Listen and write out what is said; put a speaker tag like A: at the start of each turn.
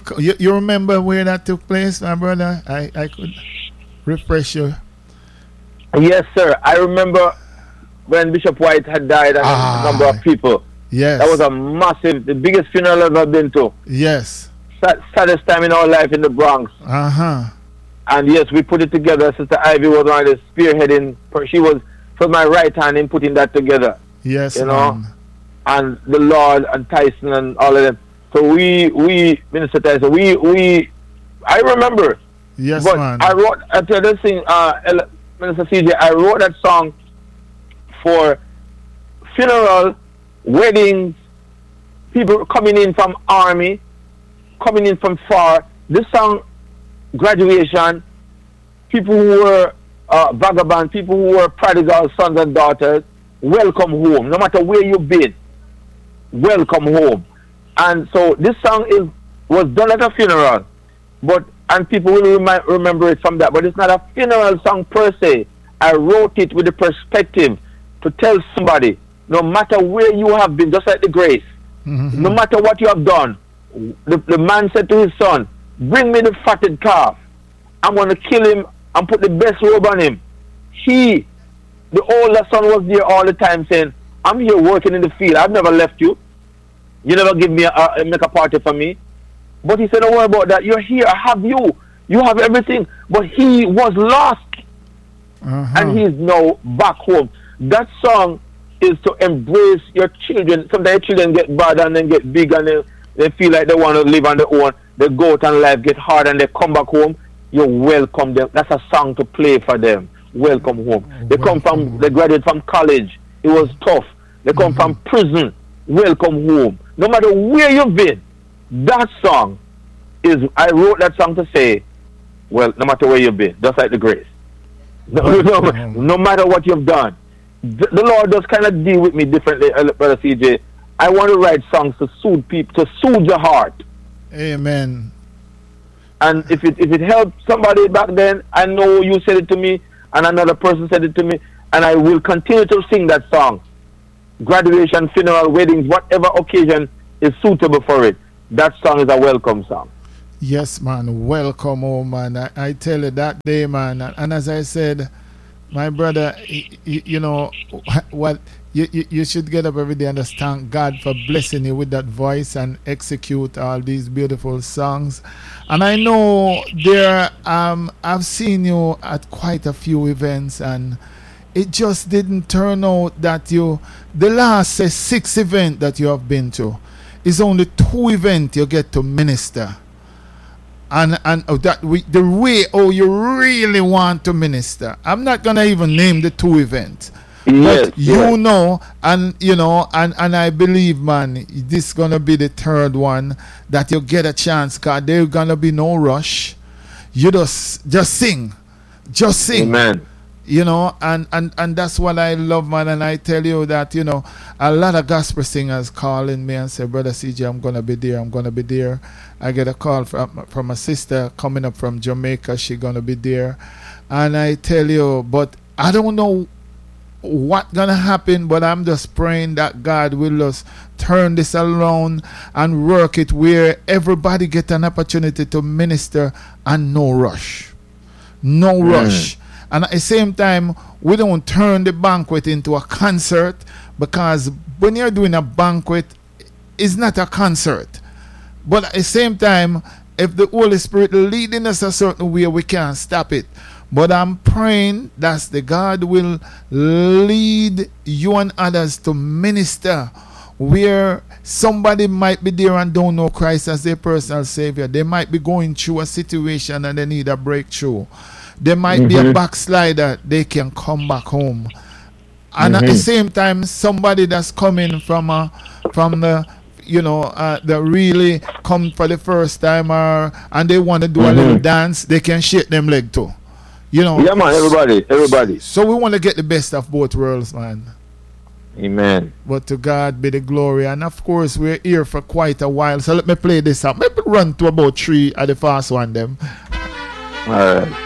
A: You remember where that took place, my brother? I could refresh you.
B: Yes, sir. I remember when Bishop White had died and a number of people.
A: Yes.
B: That was the biggest funeral I've ever been to.
A: Yes.
B: Saddest time in our life in the Bronx. And yes, we put it together. Sister Ivy was one of the spearheading. She was my right hand in putting that together.
A: Yes,
B: you know, and the Lord and Tyson and all of them. So we Minister Tyson, I remember.
A: Yes,
B: but
A: man.
B: I wrote after this thing, Minister CJ. I wrote that song for funeral, weddings, people coming in from army, coming in from far. This song, graduation, people who were vagabond, people who were prodigal sons and daughters, welcome home. No matter where you've been, welcome home. And so this song was done at a funeral, and people will remember it from that. But it's not a funeral song per se. I wrote it with the perspective to tell somebody, no matter where you have been, just like the grace, no matter what you have done. The man said to his son, bring me the fatted calf. I'm going to kill him and put the best robe on him. The older son, was there all the time saying, I'm here working in the field. I've never left you. You never give me make a party for me. But he said, don't worry about that. You're here. I have you. You have everything. But he was lost. And he's now back home. That song is to embrace your children. Sometimes children get bad and then get big and they feel like they want to live on their own. They go out and life get hard and they come back home. You welcome them. That's a song to play for them. Welcome home. They graduate from college. It was tough. They come from prison. Welcome home. No matter where you've been, that song I wrote that song to say, well, no matter where you've been, just like the grace. No matter what you've done. The Lord does kind of deal with me differently, Brother CJ. I want to write songs to soothe people, to soothe your heart.
A: Amen.
B: And if it helped somebody back then, I know you said it to me, and another person said it to me, and I will continue to sing that song. Graduation, funeral, weddings, whatever occasion is suitable for it. That song is a welcome song.
A: Yes, man. Welcome home, man. I tell you that day, man. And as I said, my brother, you know what? You should get up every day and just thank God for blessing you with that voice and execute all these beautiful songs. And I know I've seen you at quite a few events, and it just didn't turn out that the last 6 events that you have been to is only 2 events you get to minister. And the way you really want to minister. I'm not gonna even name the 2 events.
B: Yes,
A: but you know, and I believe, man, this is gonna be the 3rd one that you get a chance, cause there's gonna be no rush. You just sing.
B: Amen.
A: You know, and that's what I love, man. And I tell you that, you know, a lot of gospel singers calling me and say, Brother CJ, I'm gonna be there. I get a call from a sister coming up from Jamaica. She's gonna be there. And I tell you, but I don't know what's gonna happen, but I'm just praying that God will just turn this around and work it where everybody get an opportunity to minister and no rush. And at the same time, we don't turn the banquet into a concert, because when you're doing a banquet, it's not a concert. But at the same time, if the Holy Spirit leading us a certain way, we can't stop it. But I'm praying that the God will lead you and others to minister where somebody might be there and don't know Christ as their personal Savior. They might be going through a situation and they need a breakthrough. There might be a backslider, they can come back home. And at the same time, somebody that's coming from the that really come for the first time and they want to do a little dance, they can shake them leg too. You know.
B: Yeah, man, everybody.
A: So we want to get the best of both worlds, man.
B: Amen.
A: But to God be the glory. And of course, we're here for quite a while. So let me play this up. Maybe run to about 3 at the first one, them.
B: All right.